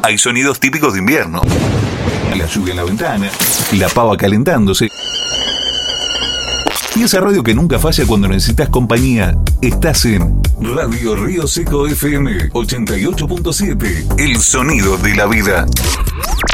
Hay sonidos típicos de invierno. La lluvia en la ventana, la pava calentándose. Y esa radio que nunca falla cuando necesitas compañía. Estás en Radio Río Seco FM 88.7. El sonido de la vida.